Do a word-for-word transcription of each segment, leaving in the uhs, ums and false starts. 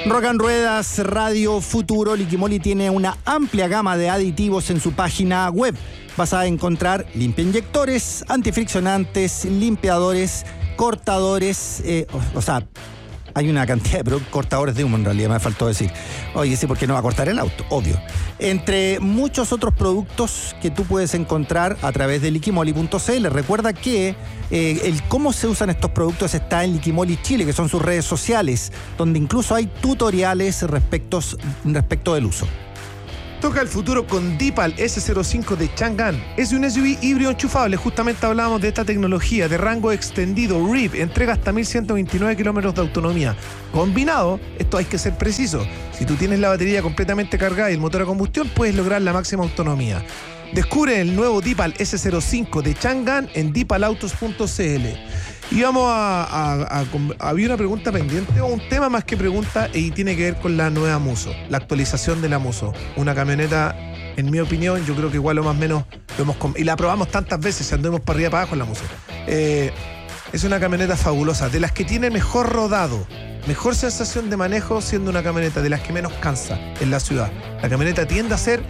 Rock and Ruedas, Radio Futuro. Liquimoli tiene una amplia gama de aditivos en su página web. Vas a encontrar limpiainyectores, antifriccionantes, limpiadores, cortadores, eh, o, o sea, hay una cantidad de cortadores de humo, en realidad me faltó decir. Oye, sí, porque no va a cortar el auto, obvio. Entre muchos otros productos que tú puedes encontrar a través de liquimoli punto c l. Recuerda que eh, el cómo se usan estos productos está en Liquimoli Chile, que son sus redes sociales, donde incluso hay tutoriales respecto, respecto del uso. Toca el futuro con Deepal ese cero cinco de Chang'an. Es un S U V híbrido enchufable. Justamente hablábamos de esta tecnología de rango extendido. R I V entrega hasta mil ciento veintinueve kilómetros de autonomía. Combinado, esto hay que ser preciso. Si tú tienes la batería completamente cargada y el motor a combustión, puedes lograr la máxima autonomía. Descubre el nuevo Deepal ese cero cinco de Chang'an en deepal autos punto c l. Y vamos a, a, a, a... Había una pregunta pendiente, o un tema más que pregunta, y tiene que ver con la nueva Musso, la actualización de la Musso. Una camioneta, en mi opinión, yo creo que igual o más o menos lo hemos... Y la probamos tantas veces, andamos para arriba para abajo en la Musso. Eh, es una camioneta fabulosa, de las que tiene mejor rodado, mejor sensación de manejo, siendo una camioneta de las que menos cansa en la ciudad. La camioneta tiende a ser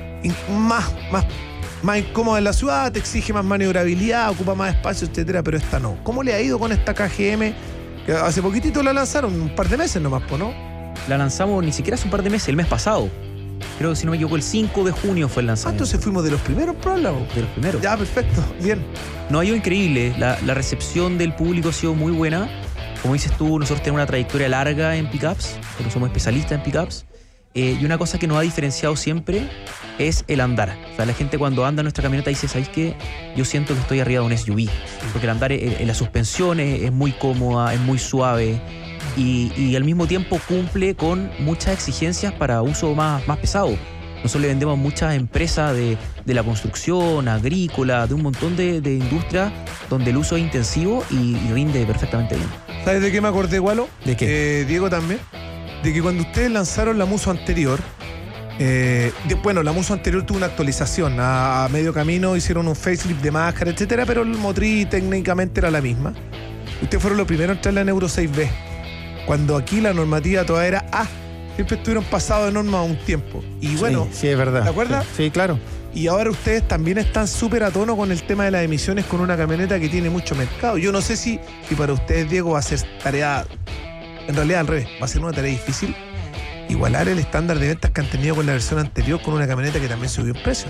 más... más más incómoda en la ciudad, te exige más maniobrabilidad, ocupa más espacio, etcétera, pero esta no. ¿Cómo le ha ido con esta K G M? Que hace poquitito la lanzaron, un par de meses nomás, ¿no? La lanzamos ni siquiera hace un par de meses, el mes pasado. Creo que si no me equivoco, el cinco de junio fue el lanzamiento. Ah, entonces fuimos de los primeros problemas. De los primeros. Ya, perfecto, bien. No, ha ido increíble. La, la recepción del público ha sido muy buena. Como dices tú, nosotros tenemos una trayectoria larga en pickups, porque somos especialistas en pickups. Eh, y una cosa que nos ha diferenciado siempre es el andar. O sea, la gente cuando anda en nuestra camioneta dice, ¿sabéis qué? Yo siento que estoy arriba de un S U V. Porque el andar en la suspensión es, es muy cómoda, es muy suave y, y al mismo tiempo cumple con muchas exigencias para uso más, más pesado. Nosotros le vendemos a muchas empresas de, de la construcción, agrícola, de un montón de, de industrias donde el uso es intensivo y, y rinde perfectamente bien. ¿Sabes de qué me acordé, Gualo? ¿De qué? Eh, Diego también. De que cuando ustedes lanzaron la Musso anterior, eh, de, bueno, la Musso anterior tuvo una actualización, a, a medio camino hicieron un facelift de máscara, etcétera, pero el motriz técnicamente era la misma. Ustedes fueron los primeros en entrarla en Euro seis B, cuando aquí la normativa toda era A. Siempre estuvieron pasados de norma un tiempo. Y bueno, sí, sí, es verdad. ¿Te acuerdas? Sí, sí, claro. Y ahora ustedes también están súper a tono con el tema de las emisiones, con una camioneta que tiene mucho mercado. Yo no sé si, si para ustedes, Diego, va a ser tarea... En realidad, al revés, va a ser una tarea difícil igualar el estándar de ventas que han tenido con la versión anterior con una camioneta que también subió el precio.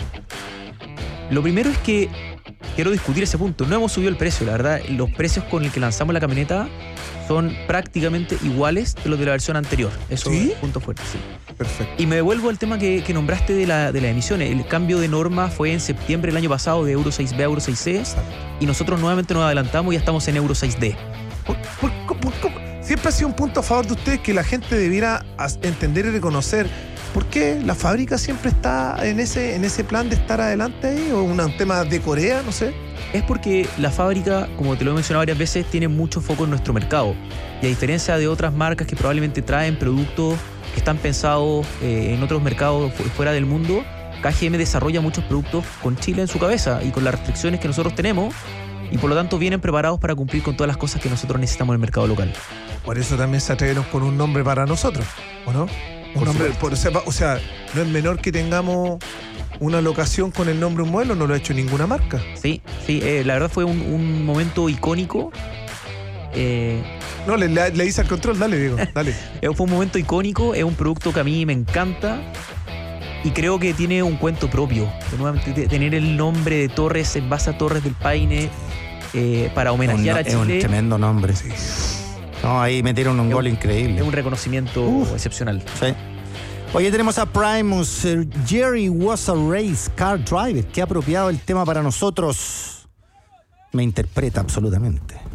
Lo primero es que quiero discutir ese punto. No hemos subido el precio, la verdad. Los precios con el que lanzamos la camioneta son prácticamente iguales de los de la versión anterior. Eso ¿Sí? es un punto fuerte, sí. Perfecto. Y me devuelvo al tema que, que nombraste de, la, de las emisiones. El cambio de norma fue en septiembre del año pasado de Euro seis B a Euro seis C. Exacto. Y nosotros nuevamente nos adelantamos y ya estamos en Euro seis D. ¿Por, por, por, por, siempre ha sido un punto a favor de ustedes que la gente debiera entender y reconocer por qué la fábrica siempre está en ese, en ese plan de estar adelante ahí, o un tema de Corea, no sé. Es porque la fábrica, como te lo he mencionado varias veces, tiene mucho foco en nuestro mercado. Y a diferencia de otras marcas que probablemente traen productos que están pensados eh, en otros mercados fu- fuera del mundo, K G M desarrolla muchos productos con Chile en su cabeza y con las restricciones que nosotros tenemos, y por lo tanto vienen preparados para cumplir con todas las cosas que nosotros necesitamos en el mercado local. Por eso también se atrevieron con un nombre para nosotros, ¿o no? Un Por nombre, supuesto. por, o, sea, o sea, no es menor que tengamos una locación con el nombre de un modelo, no lo ha hecho ninguna marca. Sí, sí, eh, la verdad fue un, un momento icónico. Eh, No, le, le, le hice al control, dale, Diego, dale. eh, fue un momento icónico, es un producto que a mí me encanta y creo que tiene un cuento propio. De nuevamente, de tener el nombre de Torres en base a Torres del Paine eh, para homenajear Un- a es un Chile. tremendo nombre. Sí. No, ahí metieron un Es gol un- increíble. Es un reconocimiento Uf. excepcional. Sí. Oye, tenemos a Primus. eh, Jerry was a race car driver. Qué apropiado el tema para nosotros. Me interpreta absolutamente.